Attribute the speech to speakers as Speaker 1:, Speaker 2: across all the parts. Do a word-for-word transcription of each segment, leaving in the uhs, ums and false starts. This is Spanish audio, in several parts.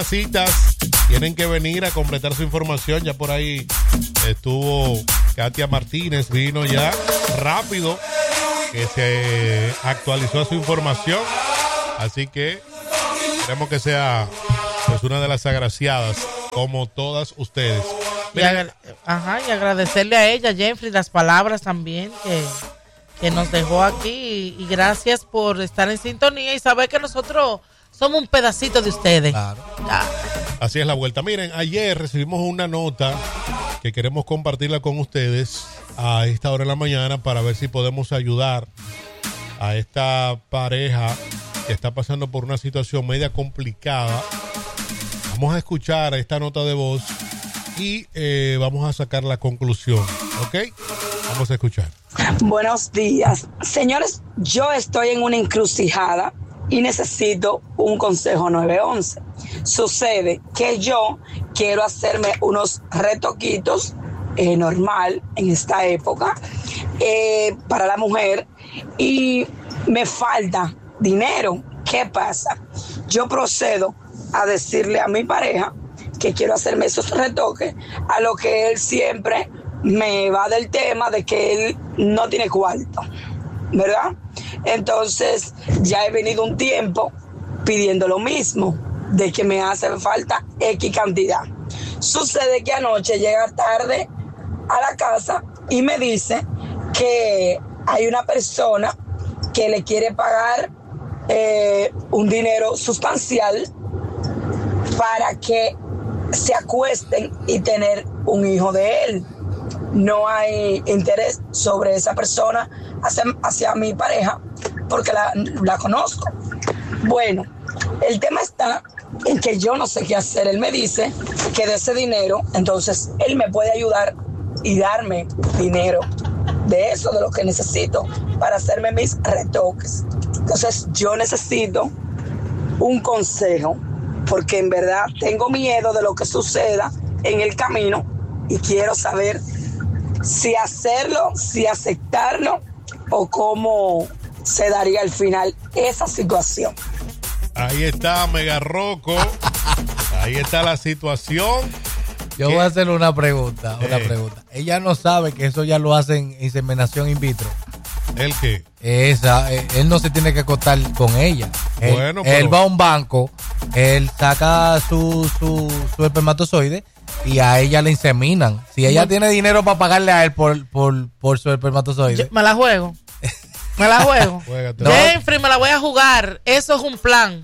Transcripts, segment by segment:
Speaker 1: citas tienen que venir a completar su información. Ya por ahí estuvo Katia Martínez, vino ya rápido, que se actualizó su información. Así que esperemos que sea pues una de las agraciadas como todas ustedes.
Speaker 2: Y, agra- ajá, y agradecerle a ella, Jeffrey, las palabras también que, que nos dejó aquí. Y, y gracias por estar en sintonía y saber que nosotros somos un pedacito de ustedes.
Speaker 3: Claro.
Speaker 2: Ya.
Speaker 1: Así es la vuelta. Miren, ayer recibimos una nota que queremos compartirla con ustedes a esta hora de la mañana para ver si podemos ayudar a esta pareja que está pasando por una situación media complicada. Vamos a escuchar esta nota de voz y eh, vamos a sacar la conclusión, ¿ok? Vamos a escuchar.
Speaker 4: Buenos días. Señores, yo estoy en una encrucijada y necesito un consejo nueve once. Sucede que yo quiero hacerme unos retoquitos eh, normal en esta época eh, para la mujer y me falta dinero. ¿Qué pasa? Yo procedo a decirle a mi pareja que quiero hacerme esos retoques, a lo que él siempre me va del tema de que él no tiene cuarto, ¿verdad? Entonces ya he venido un tiempo pidiendo lo mismo, de que me hace falta X cantidad. Sucede que anoche llega tarde a la casa y me dice que hay una persona que le quiere pagar eh, un dinero sustancial para que se acuesten y tener un hijo de él. No hay interés sobre esa persona hacia, hacia mi pareja porque la, la conozco. Bueno, el tema está en que yo no sé qué hacer. Él me dice que de ese dinero, entonces él me puede ayudar y darme dinero de eso, de lo que necesito para hacerme mis retoques. Entonces yo necesito un consejo porque en verdad tengo miedo de lo que suceda en el camino y quiero saber si hacerlo, si aceptarlo o cómo se daría al final esa situación.
Speaker 1: Ahí está Mega Rocco. Ahí está la situación.
Speaker 3: Yo
Speaker 1: ¿Qué?
Speaker 3: voy a hacerle una pregunta, una
Speaker 1: Eh.
Speaker 3: pregunta. Ella no sabe que eso ya lo hacen inseminación in vitro.
Speaker 1: ¿El qué?
Speaker 3: Esa, eh, él no se tiene que acostar con ella. Él,
Speaker 1: Bueno,
Speaker 3: él
Speaker 1: pero-
Speaker 3: va a un banco, él saca su, su, su espermatozoide y a ella le inseminan. Si ella
Speaker 2: No.
Speaker 3: tiene dinero para pagarle a él por, por, por su espermatozoide.
Speaker 2: Yo- me la juego. Me la juego.
Speaker 1: Juégate.
Speaker 2: Jeffrey, me la voy a jugar. Eso es un plan.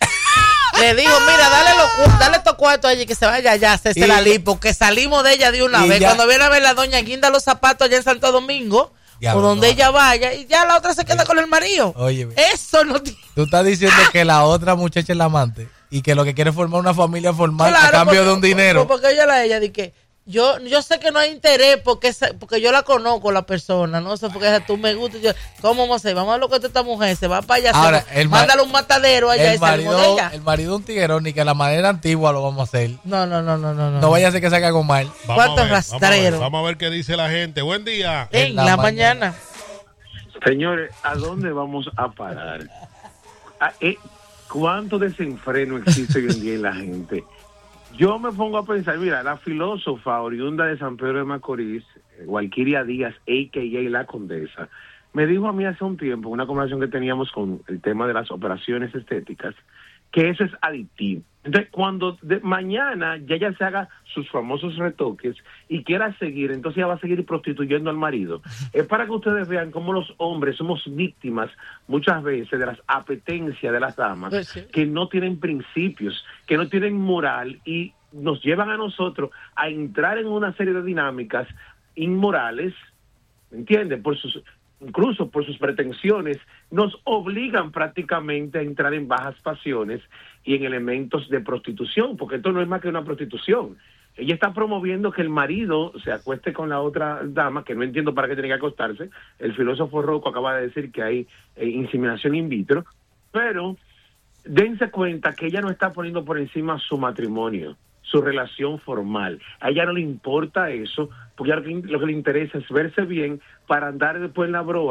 Speaker 2: Le digo, mira, dale, los cu- dale estos cuartos a ella y que se vaya allá a hacerse
Speaker 3: Y-
Speaker 2: la lipo, que salimos de ella de una
Speaker 3: y
Speaker 2: vez.
Speaker 3: ya-
Speaker 2: Cuando viene a ver la doña guinda los zapatos allá en Santo Domingo,
Speaker 3: Diablo,
Speaker 2: o donde
Speaker 3: no.
Speaker 2: ella vaya, y ya la otra se queda con el marido.
Speaker 3: Oye,
Speaker 2: Eso no tiene...
Speaker 3: tú estás diciendo que la otra muchacha es la amante y que lo que quiere es formar una familia formal a
Speaker 2: Claro,
Speaker 3: cambio
Speaker 2: porque-
Speaker 3: de un dinero.
Speaker 2: Porque ella la ella de que yo yo sé que no hay interés porque esa- porque yo la conozco la persona, no sé porque tú me gusta, yo, ¿cómo vamos a hacer? Vamos a ver lo que esta mujer se va para allá,
Speaker 3: Ahora,
Speaker 2: se va-
Speaker 3: el ma-
Speaker 2: mándale un matadero allá y
Speaker 3: El
Speaker 2: salimos de
Speaker 3: marido,
Speaker 2: ella.
Speaker 3: el marido de un tiguerón, ni que a la manera antigua lo vamos a hacer.
Speaker 2: No, no, no, no, no, no.
Speaker 3: No vaya a ser que salga algo mal.
Speaker 1: Vamos a
Speaker 2: ¿Cuántos
Speaker 1: ver, vamos a ver,
Speaker 2: rastreros?
Speaker 1: Vamos a ver qué dice la gente. Buen día.
Speaker 2: en,
Speaker 3: en
Speaker 2: la,
Speaker 3: la
Speaker 2: mañana.
Speaker 5: Señores, ¿a dónde vamos a parar? ¿A, eh, ¿Cuánto desenfreno existe hoy en día en la gente? Yo me pongo a pensar, mira, la filósofa oriunda de San Pedro de Macorís, Walquiria Díaz, a k a. La Condesa, me dijo a mí hace un tiempo, una conversación que teníamos con el tema de las operaciones estéticas, que eso es adictivo. Entonces, cuando de mañana ya ella se haga sus famosos retoques y quiera seguir, entonces ella va a seguir prostituyendo al marido. Es para que ustedes vean cómo los hombres somos víctimas muchas veces de las apetencias de las damas,
Speaker 2: Pues sí.
Speaker 5: que no tienen principios, que no tienen moral y nos llevan a nosotros a entrar en una serie de dinámicas inmorales, ¿entienden? Por sus, incluso por sus pretensiones, nos obligan prácticamente a entrar en bajas pasiones y en elementos de prostitución, porque esto no es más que una prostitución. Ella está promoviendo que el marido se acueste con la otra dama, que no entiendo para qué tiene que acostarse. El filósofo Rocco acaba de decir que hay eh, inseminación in vitro, pero dense cuenta que ella no está poniendo por encima su matrimonio, su relación formal. A ella no le importa eso, porque a ella lo que, lo que le interesa es verse bien para andar después en la broa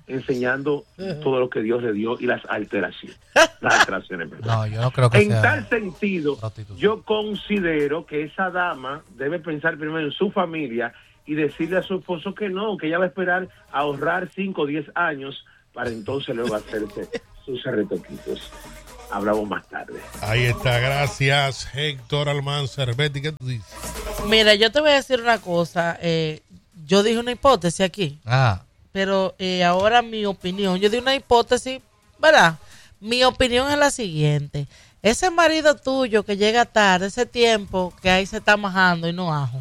Speaker 5: enseñando todo lo que Dios le dio y las alteraciones. Las alteraciones, ¿verdad?
Speaker 3: No, yo no creo que
Speaker 5: en
Speaker 3: sea
Speaker 5: tal sentido,
Speaker 3: prostitución.
Speaker 5: yo considero que esa dama debe pensar primero en su familia y decirle a su esposo que no, que ella va a esperar a ahorrar cinco o diez años para entonces luego hacerse sus retoquitos. Hablamos más tarde.
Speaker 1: Ahí está, gracias Héctor Almanzar. Betty, ¿qué tú dices?
Speaker 2: Mira, yo te voy a decir una cosa. Eh, yo dije una hipótesis aquí,
Speaker 3: Ah,
Speaker 2: pero eh, ahora mi opinión, yo di una hipótesis, ¿verdad? Mi opinión es la siguiente. Ese marido tuyo que llega tarde, ese tiempo que ahí se está majando y no ajo.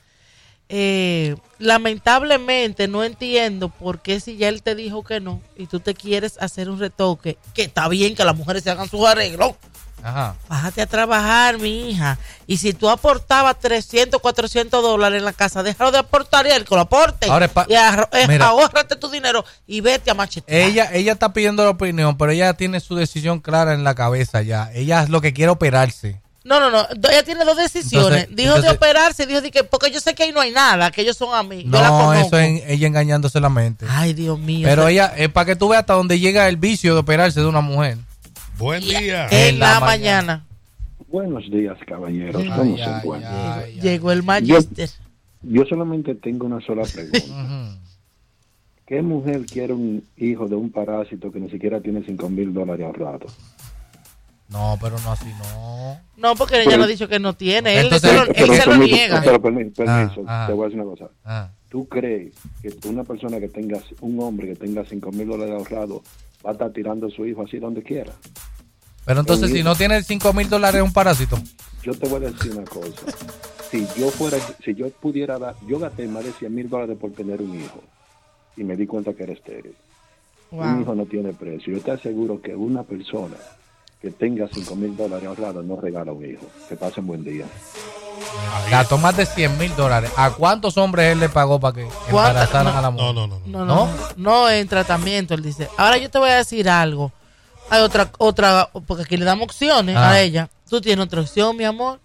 Speaker 2: Eh, lamentablemente no entiendo por qué si ya él te dijo que no y tú te quieres hacer un retoque, que está bien que las mujeres se hagan sus arreglos,
Speaker 3: ajá.
Speaker 2: bájate a trabajar, mi hija. Y si tú aportabas trescientos, cuatrocientos dólares en la casa, déjalo de aportar y él que lo aporte.
Speaker 3: Ahora, pa-
Speaker 2: y ahor- eh,
Speaker 3: mira.
Speaker 2: ahórrate tu dinero y vete a machetear.
Speaker 3: Ella, ella está pidiendo la opinión, pero ella tiene su decisión clara en la cabeza ya. Ella es lo que quiere operarse.
Speaker 2: No, no, no. Ella tiene dos decisiones.
Speaker 3: Entonces-
Speaker 2: dijo de
Speaker 3: entonces-
Speaker 2: operarse y dijo de que, porque yo sé que ahí no hay nada, que ellos son amigos. Yo la
Speaker 3: No,
Speaker 2: conozco.
Speaker 3: eso es ella engañándose la mente.
Speaker 2: Ay, Dios mío.
Speaker 3: Pero
Speaker 2: Eso-
Speaker 3: ella, es para que tú veas hasta dónde llega el vicio de operarse de una mujer.
Speaker 1: Buen día.
Speaker 2: en
Speaker 3: en
Speaker 2: la,
Speaker 3: la
Speaker 2: mañana.
Speaker 6: Buenos días, caballeros.
Speaker 2: Ay,
Speaker 6: ¿Cómo se
Speaker 3: ay,
Speaker 6: encuentran?
Speaker 3: ay, ay.
Speaker 2: Llegó el magister.
Speaker 6: Yo solamente tengo una sola pregunta.
Speaker 3: Ujú.
Speaker 6: ¿Qué mujer quiere un hijo de un parásito que ni siquiera tiene cinco mil dólares ahorrados?
Speaker 3: No, pero no así, no.
Speaker 2: No, porque ella
Speaker 6: Pero-
Speaker 2: no ha dicho que no tiene. Él,
Speaker 3: Entonces-
Speaker 2: se lo, él
Speaker 6: Pero
Speaker 2: se lo
Speaker 6: permiso,
Speaker 2: niega.
Speaker 6: Pero permiso, permiso,
Speaker 3: Ah, ah.
Speaker 6: te voy a decir una cosa.
Speaker 3: Ah.
Speaker 6: ¿Tú crees que una persona que tenga, un hombre que tenga cinco mil dólares ahorrados va a estar tirando a su hijo así donde quiera?
Speaker 3: Pero entonces, si no tiene cinco mil dólares, es un parásito.
Speaker 6: Yo te voy a decir una cosa. Si yo fuera, si yo pudiera dar, yo gasté más de cien mil dólares por tener un hijo y me di cuenta que era estéril. Un hijo
Speaker 2: Wow.
Speaker 6: no tiene precio. Yo te aseguro que una persona que tenga cinco mil dólares ahorrados no regala un hijo. Que pasen buen día.
Speaker 3: Gastó más de cien mil dólares. ¿A cuántos hombres él le pagó para que
Speaker 2: ¿Cuántas?
Speaker 3: embarazaran
Speaker 2: No.
Speaker 3: a la mujer?
Speaker 1: No, no, no.
Speaker 2: No,
Speaker 1: no.
Speaker 2: no, no, no en tratamiento, él dice. Ahora yo te voy a decir algo. Hay otra, otra, porque aquí le damos opciones
Speaker 3: Ah.
Speaker 2: a ella. Tú tienes otra opción, mi amor.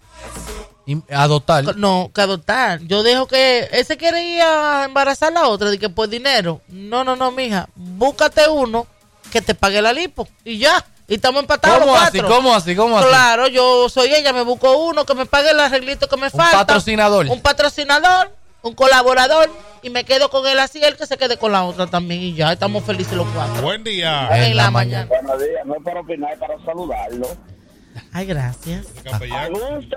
Speaker 3: Y adoptar.
Speaker 2: No, que adoptar. Yo dejo que él se quiere ir a embarazar a la otra, de que por dinero. No, no, no, mija. Búscate uno que te pague la lipo y ya. Y estamos empatados
Speaker 3: ¿Cómo
Speaker 2: los
Speaker 3: así?
Speaker 2: cuatro.
Speaker 3: ¿Cómo así? ¿Cómo así?
Speaker 2: Claro, yo soy ella, me busco uno que me pague el arreglito que me falta.
Speaker 3: patrocinador.
Speaker 2: Un patrocinador, un colaborador. Y me quedo con él así, él que se quede con la otra también. Y ya, estamos felices los cuatro.
Speaker 1: Buen día.
Speaker 2: En,
Speaker 3: En
Speaker 2: la,
Speaker 3: la
Speaker 2: mañana.
Speaker 7: Buenos días, no es para opinar, es para saludarlo.
Speaker 2: Ay, gracias.
Speaker 1: Capellán.
Speaker 7: Gusto.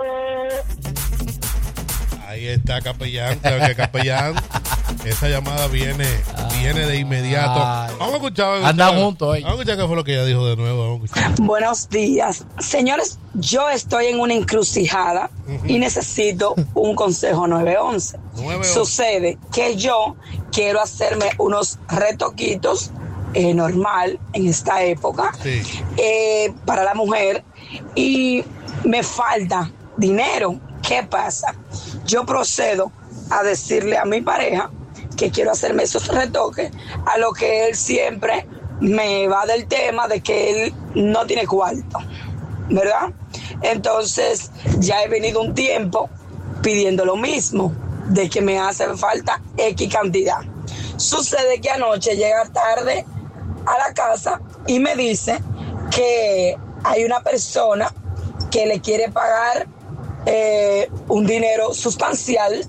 Speaker 1: Ahí está Capellán. ¿Sabes qué, Capellán? Esa llamada viene, viene de inmediato.
Speaker 3: Ay.
Speaker 1: Vamos a escuchar. vamos a
Speaker 3: Andan
Speaker 1: escuchar-
Speaker 3: juntos hoy.
Speaker 1: Vamos a escuchar qué fue lo que ella dijo de nuevo. Vamos a escuchar.
Speaker 4: Buenos días. Señores, yo estoy en una encrucijada y necesito un consejo nueve once.
Speaker 1: nueve once.
Speaker 4: Sucede que yo quiero hacerme unos retoquitos eh, normal en esta época
Speaker 1: Sí.
Speaker 4: eh, para la mujer y me falta dinero. ¿Qué pasa? Yo procedo a decirle a mi pareja que quiero hacerme esos retoques, a lo que él siempre me va del tema de que él no tiene cuarto, ¿verdad? Entonces ya he venido un tiempo pidiendo lo mismo, de que me hace falta X cantidad. Sucede que anoche llega tarde a la casa y me dice que hay una persona que le quiere pagar eh, un dinero sustancial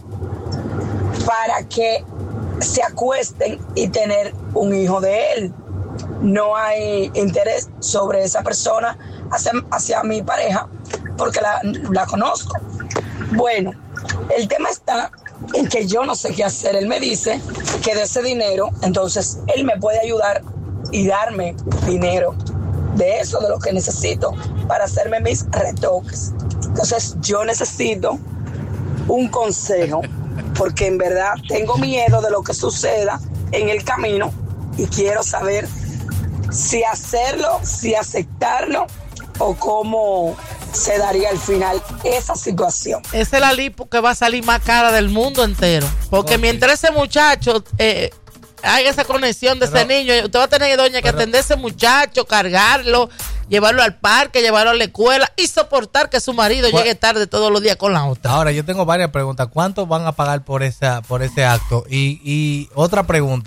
Speaker 4: para que se acuesten y tener un hijo de él. No hay interés sobre esa persona hacia, hacia mi pareja porque la, la conozco. Bueno, el tema está en que yo no sé qué hacer. Él me dice que de ese dinero, entonces él me puede ayudar y darme dinero de eso, de lo que necesito para hacerme mis retoques. Entonces yo necesito un consejo porque en verdad tengo miedo de lo que suceda en el camino y quiero saber si hacerlo, si aceptarlo o cómo se daría al final esa situación.
Speaker 2: Esa es la lipo que va a salir más cara del mundo entero. Porque
Speaker 3: Ok.
Speaker 2: mientras ese muchacho eh, haga esa conexión de
Speaker 3: Pero-
Speaker 2: ese niño, usted va a tener, doña, que
Speaker 3: pero-
Speaker 2: atender a ese muchacho, cargarlo, llevarlo al parque, llevarlo a la escuela y soportar que su marido
Speaker 3: ¿Cuál-
Speaker 2: llegue tarde todos los días con la otra.
Speaker 3: Ahora, yo tengo varias preguntas. ¿Cuánto van a pagar por esa por ese acto? Y, y otra pregunta,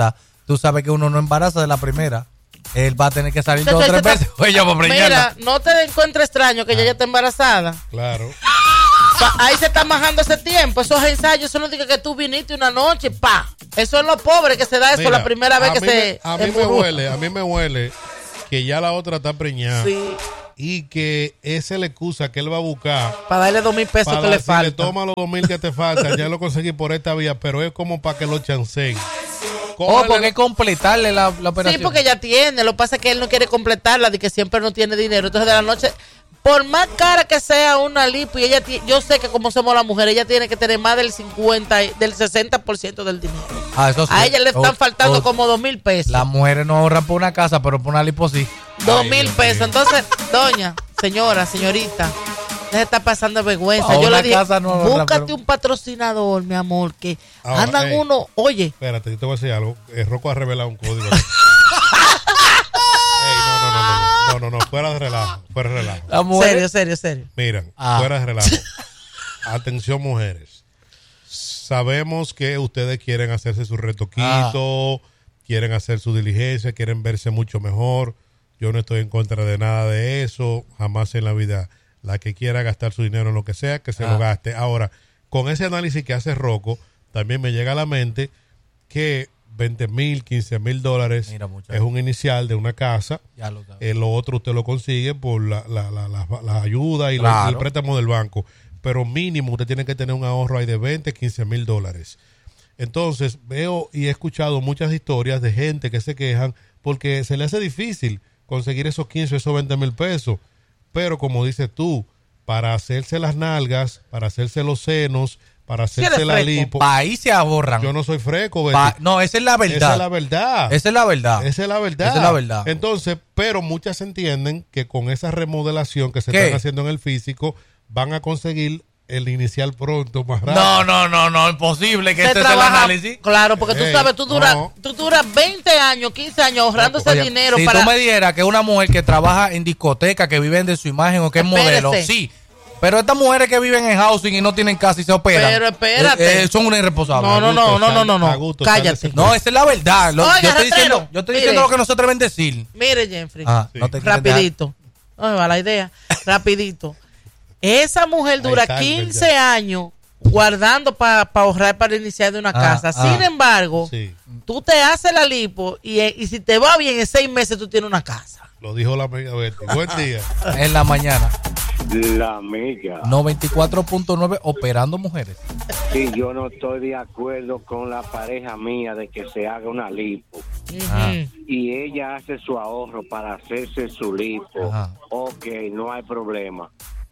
Speaker 3: tú sabes que uno no embaraza de la primera. Él va a tener que salir dos o
Speaker 2: Entonces,
Speaker 3: tres
Speaker 2: te-
Speaker 3: veces. Oye, para preñarla.
Speaker 2: Mira, no te encuentres extraño que ella ya está embarazada.
Speaker 1: Claro.
Speaker 2: Pa- ahí se está majando ese tiempo. Esos ensayos, eso no dice que tú viniste una noche, pa. Eso es lo pobre que se da eso
Speaker 1: Mira,
Speaker 2: la primera vez
Speaker 1: a
Speaker 2: que
Speaker 1: mí
Speaker 2: se.
Speaker 1: me, a mí me
Speaker 2: emburruja.
Speaker 1: huele, a mí me huele que ya la otra está preñada.
Speaker 2: Sí,
Speaker 1: Y que esa es la excusa que él va a buscar.
Speaker 2: para darle dos mil pesos
Speaker 1: Para
Speaker 2: que le
Speaker 1: si
Speaker 2: faltan.
Speaker 1: le toma los dos mil que te faltan, ya lo conseguí por esta vía, pero es como para que lo chanceen.
Speaker 3: Oh,
Speaker 1: Cógele-
Speaker 3: porque completarle la, la operación.
Speaker 2: Sí, porque ya tiene. Lo que pasa es que él no quiere completarla, de que siempre no tiene dinero. Entonces, de la noche, por más cara que sea una lipo, y ella ti- yo sé que como somos las mujeres, ella tiene que tener más del cincuenta, y- del sesenta por ciento del dinero.
Speaker 3: Ah, eso sí.
Speaker 2: A ella le están
Speaker 3: O-
Speaker 2: faltando
Speaker 3: o-
Speaker 2: como dos mil pesos.
Speaker 3: Las mujeres no ahorran por una casa, pero por una lipo sí.
Speaker 2: Dos
Speaker 1: Ay,
Speaker 2: mil
Speaker 1: Dios
Speaker 2: pesos.
Speaker 1: mío.
Speaker 2: Entonces, doña, señora, señorita, usted está pasando vergüenza.
Speaker 3: Pa'
Speaker 2: Yo
Speaker 3: una
Speaker 2: le dije,
Speaker 3: casa no ahorra,
Speaker 2: búscate
Speaker 3: pero-
Speaker 2: un patrocinador, mi amor, que
Speaker 1: Ahora,
Speaker 2: andan
Speaker 1: ey.
Speaker 2: uno, oye,
Speaker 1: Espérate, yo te voy a decir algo. El Rocco ha revelado un código. Ey, no, no, no, no, no, no, no, fuera de relajo, fuera de relajo.
Speaker 3: Las mujeres.
Speaker 2: serio, serio, serio.
Speaker 1: Miren,
Speaker 3: Ah.
Speaker 1: fuera de relajo. Atención, mujeres. Sabemos que ustedes quieren hacerse su retoquito, quieren hacer su diligencia, quieren verse mucho mejor. Yo no estoy en contra de nada de eso, jamás en la vida. La que quiera gastar su dinero en lo que sea, que se
Speaker 3: Ah.
Speaker 1: lo gaste. Ahora, con ese análisis que hace Rocco, también me llega a la mente que veinte mil, quince mil dólares
Speaker 3: Mira, muchacho.
Speaker 1: es un inicial de una casa.
Speaker 3: Ya lo sabes.
Speaker 1: Eh, lo otro usted lo consigue por la, la, la, la, la ayuda y la-
Speaker 3: Claro.
Speaker 1: el préstamo del banco. Pero mínimo usted tiene que tener un ahorro ahí de veinte, quince mil dólares. Entonces veo y he escuchado muchas historias de gente que se quejan porque se le hace difícil conseguir esos quince, esos veinte mil pesos. Pero como dices tú, para hacerse las nalgas, para hacerse los senos, para
Speaker 2: Si eres
Speaker 1: hacerse la
Speaker 2: freco.
Speaker 1: lipo.
Speaker 3: Pa' ahí se ahorran.
Speaker 1: Yo no soy freco, Betty.
Speaker 3: Pa- no, esa es la verdad.
Speaker 1: Esa es la verdad.
Speaker 3: Esa es la verdad.
Speaker 1: Esa es la verdad.
Speaker 3: Esa es la verdad.
Speaker 1: Entonces, pero muchas entienden que con esa remodelación que se
Speaker 3: ¿Qué?
Speaker 1: están haciendo en el físico, van a conseguir el inicial pronto, más rápido.
Speaker 3: No, no, no, no, imposible que
Speaker 2: Se
Speaker 3: este sea el
Speaker 2: trabaja,
Speaker 3: análisis.
Speaker 2: claro, porque tú
Speaker 1: Ey,
Speaker 2: sabes, tú duras,
Speaker 1: no.
Speaker 2: tú duras veinte años, quince años ahorrando ese
Speaker 3: Oye,
Speaker 2: dinero
Speaker 3: si
Speaker 2: para.
Speaker 3: tú me dijeras que una mujer que trabaja en discoteca, que viven de su imagen o que es
Speaker 2: Espérese.
Speaker 3: modelo, sí. Pero estas mujeres que viven en housing y no tienen casa y se operan,
Speaker 2: Pero espérate.
Speaker 3: eh, eh, son unas irresponsables.
Speaker 2: No, no, no, no, no, no, no.
Speaker 1: A gusto, sale
Speaker 2: Cállate.
Speaker 1: ese-
Speaker 3: No, esa es la verdad. Lo-
Speaker 2: Oiga,
Speaker 3: yo estoy
Speaker 2: rastrero,
Speaker 3: diciendo, yo estoy
Speaker 2: mire.
Speaker 3: diciendo lo que no se atreven a decir.
Speaker 2: Mire, Jeffrey,
Speaker 3: Ah,
Speaker 1: Sí.
Speaker 3: no te quieren
Speaker 2: rapidito. No me va la idea. Rapidito. Esa mujer dura
Speaker 1: está,
Speaker 2: quince
Speaker 1: ya.
Speaker 2: años guardando para ahorrar para iniciar de una
Speaker 3: Ah,
Speaker 2: casa.
Speaker 3: ah.
Speaker 2: Sin embargo,
Speaker 1: Sí,
Speaker 2: tú te haces la lipo y, eh, y si te va bien en seis meses tú tienes una casa.
Speaker 1: lo dijo la amiga Betty. Buen día.
Speaker 3: dejar. En la mañana.
Speaker 7: La amiga.
Speaker 3: noventa y cuatro punto nueve operando mujeres.
Speaker 7: Sí, yo no estoy de acuerdo con la pareja mía de que se haga una lipo.
Speaker 3: Ah.
Speaker 2: Ujú.
Speaker 7: Y ella hace su ahorro para hacerse su lipo.
Speaker 3: Ajá.
Speaker 7: Ok, no hay problema.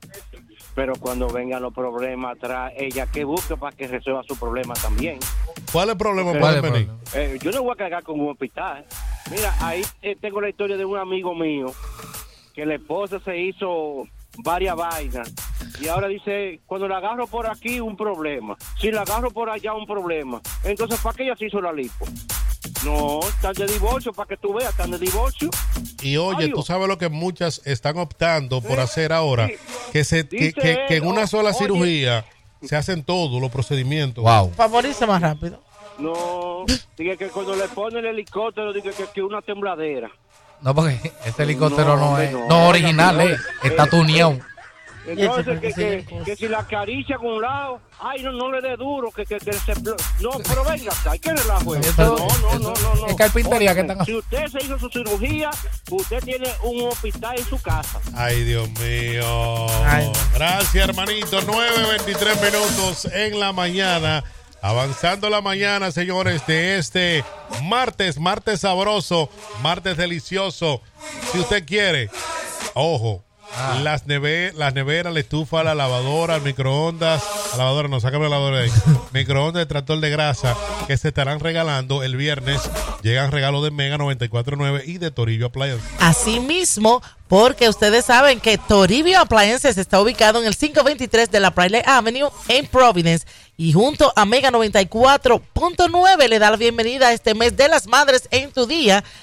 Speaker 7: Pero cuando vengan los problemas atrás, ella que busque para que resuelva su problema también.
Speaker 1: ¿Cuál es el problema?
Speaker 3: ¿Cuál
Speaker 1: Pueden
Speaker 3: es el
Speaker 1: venir.
Speaker 3: problema?
Speaker 7: Eh, yo no voy a cargar con un hospital. Mira, ahí eh, tengo la historia de un amigo mío que la esposa se hizo varias vainas y ahora dice, cuando la agarro por aquí un problema, si la agarro por allá un problema. Entonces, ¿para qué ella se hizo la lipo? No, están de divorcio, para que tú veas, están de divorcio.
Speaker 1: Y oye,
Speaker 7: Ay,
Speaker 1: tú
Speaker 7: Dios.
Speaker 1: sabes lo que muchas están optando por
Speaker 7: Eh,
Speaker 1: hacer ahora,
Speaker 7: sí.
Speaker 1: que se que,
Speaker 7: Dice
Speaker 1: que- que en
Speaker 7: él,
Speaker 1: una
Speaker 7: o-
Speaker 1: sola
Speaker 7: oye.
Speaker 1: cirugía se hacen todos los procedimientos.
Speaker 3: Wow.
Speaker 2: Para morirse más rápido.
Speaker 7: No, dije que cuando le pone el helicóptero, dije que, que una tembladera.
Speaker 3: No, porque ese helicóptero no,
Speaker 7: No,
Speaker 3: es
Speaker 7: no,
Speaker 3: no original,
Speaker 7: no,
Speaker 3: eh, está
Speaker 7: eh,
Speaker 3: tuneado.
Speaker 7: Entonces,
Speaker 2: Y
Speaker 7: que,
Speaker 2: eso,
Speaker 7: que,
Speaker 2: porque
Speaker 7: que si la acaricia con un lado, ay, no, no le dé duro, que, que, que se... explo- No, pero venga, acá, hay que relajo.
Speaker 3: Eso-
Speaker 7: No, no,
Speaker 3: eso-
Speaker 7: no, no, no.
Speaker 3: es carpintería que
Speaker 7: Óyeme,
Speaker 3: están
Speaker 7: si usted se hizo su cirugía, usted tiene un hospital en su casa.
Speaker 1: Ay, Dios mío.
Speaker 2: Ay.
Speaker 1: Gracias, hermanito. nueve veintitrés minutos en la mañana. Avanzando la mañana, señores, de este martes, martes sabroso, martes delicioso. Si usted quiere, ojo,
Speaker 3: Ah.
Speaker 1: las, neve las neveras, la estufa, la lavadora, el microondas, la lavadora, no, sácame la lavadora de ahí. Microondas, el tractor de grasa, que se estarán regalando el viernes. Llegan regalos de Mega noventa y cuatro punto nueve y de Torillo Appliance.
Speaker 2: Así mismo, porque ustedes saben que Toribio Appliances está ubicado en el quinientos veintitrés de la Pride Avenue en Providence y junto a Mega noventa y cuatro punto nueve le da la bienvenida a este mes de las madres en tu día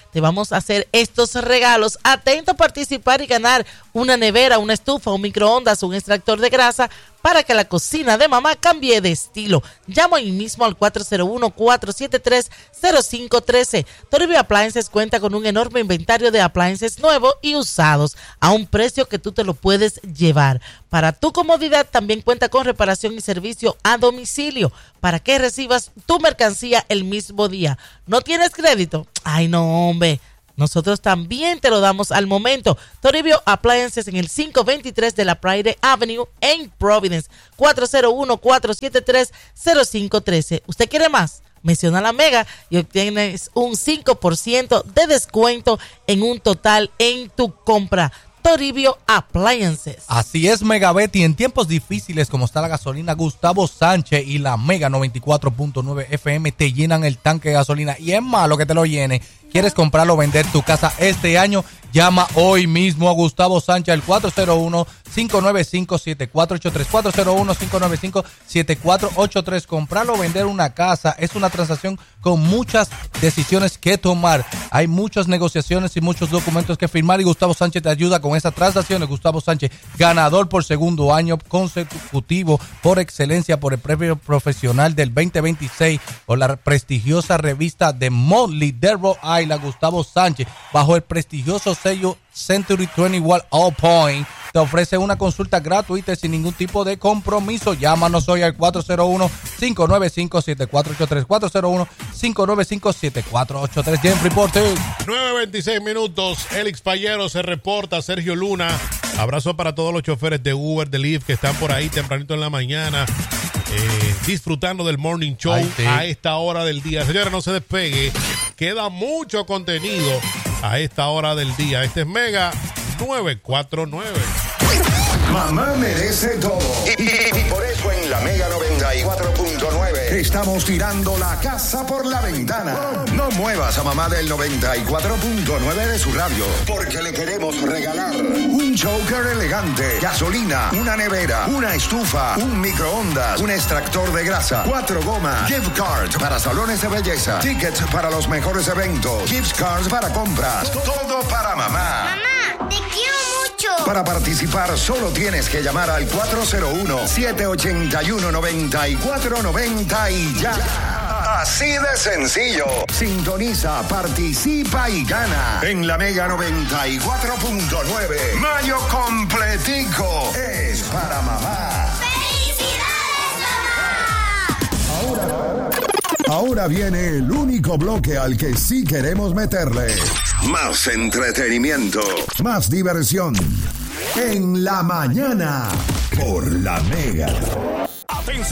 Speaker 2: te vamos a hacer estos regalos. Atento a participar y ganar una nevera, una estufa, un microondas, un extractor de grasa para que la cocina de mamá cambie de estilo. Llama hoy mismo al cuatro cero uno, cuatro siete tres, cero cinco uno tres. Toribio Appliances cuenta con un enorme inventario de appliances nuevos y usados a un precio que tú te lo puedes llevar. Para tu comodidad también cuenta con reparación y servicio a domicilio para que recibas tu mercancía el mismo día. ¿No tienes crédito? Ay, no, hombre. Nosotros también te lo damos al momento. Toribio Appliances en el quinientos veintitrés de la Pride Avenue en Providence. cuatro cero uno, cuatro siete tres, cero cinco uno tres. ¿Usted quiere más? Menciona la Mega y obtienes un cinco por ciento de descuento en un total en tu compra. Toribio Appliances.
Speaker 3: Así es, Mega Betty. En tiempos difíciles como está la gasolina, Gustavo Sánchez y la Mega noventa y cuatro punto nueve F M te llenan el tanque de gasolina. Y es malo que te lo llene. ¿Quieres comprarlo o vender tu casa este año? Llama hoy mismo a Gustavo Sánchez al cuatro cero uno, cinco nueve cinco, siete cuatro ocho tres. cuatro cero uno, cinco nueve cinco, siete cuatro ocho tres. Comprarlo o vender una casa es una transacción con muchas decisiones que tomar. Hay muchas negociaciones y muchos documentos que firmar y Gustavo Sánchez te ayuda con esas transacciones. Gustavo Sánchez, ganador por segundo año consecutivo por excelencia por el premio profesional del veinte veintiséis por la prestigiosa revista de Motley de Rhode Island. Gustavo Sánchez, bajo el prestigioso sello Century veintiuno All Point, te ofrece una consulta gratuita y sin ningún tipo de compromiso. Llámanos hoy al cuatro cero uno, cinco nueve cinco, siete cuatro ocho tres. cuatro cero uno, cinco nueve cinco, siete cuatro ocho tres. Jeffrey Porter.
Speaker 1: nueve veintiséis minutos. Elix Payero se reporta. Sergio Luna. Abrazo para todos los choferes de Uber, de Lyft que están por ahí tempranito en la mañana. Eh, disfrutando del morning show. Ay, sí. A esta hora del día. Señora, no se despegue. Queda mucho contenido a esta hora del día. Este es Mega novecientos cuarenta y nueve.
Speaker 8: Mamá merece todo. Y, y, y por eso en la Mega noventa y cuatro punto nueve estamos tirando la casa por la ventana. No muevas a mamá del noventa y cuatro punto nueve de su radio, porque le queremos regalar un choker elegante, gasolina, una nevera, una estufa, un microondas, un extractor de grasa, cuatro gomas, gift cards para salones de belleza, tickets para los mejores eventos, gift cards para compras, todo para mamá.
Speaker 9: Mamá, te quiero mucho.
Speaker 8: Para participar solo tienes que llamar al cuatro cero uno, siete ocho uno, nueve cuatro nueve cero y ya. Así de sencillo. Sintoniza, participa y gana. En la Mega noventa y cuatro punto nueve. Mayo completico es para mamá.
Speaker 9: ¡Felicidades, mamá!
Speaker 8: Ahora, ahora viene el único bloque al que sí queremos meterle más entretenimiento, más diversión. En la mañana, por la Mega.